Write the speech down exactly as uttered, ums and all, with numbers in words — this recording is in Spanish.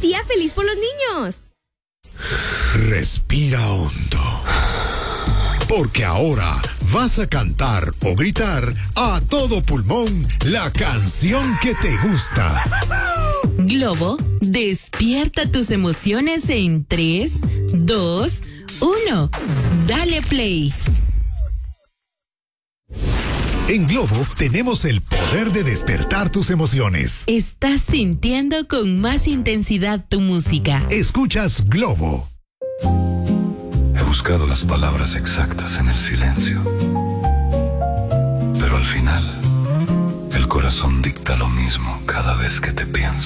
día feliz por los niños. Respira hondo. Porque ahora vas a cantar o gritar a todo pulmón la canción que te gusta. Globo, despierta tus emociones en tres, dos, uno. Dale play. En Globo tenemos el poder de despertar tus emociones. Estás sintiendo con más intensidad tu música. Escuchas Globo. He buscado las palabras exactas en el silencio. Pero al final, el corazón dicta lo mismo cada vez que te pienso.